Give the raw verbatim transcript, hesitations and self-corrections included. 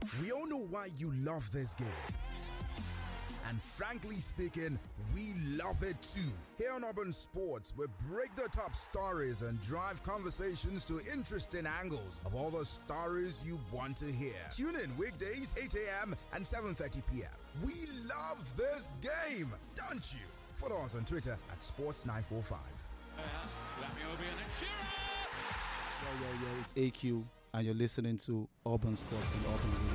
We all know why you love this game. And frankly speaking, we love it too. Here on Urban Sports, we break the top stories and drive conversations to interesting angles of all the stories you want to hear. Tune in weekdays eight a.m. and seven thirty p.m. We love this game, don't you? Follow us on Twitter at sports nine four five. Yo, yo, yo, it's A Q, and you're listening to Urban Sports and Urban Radio.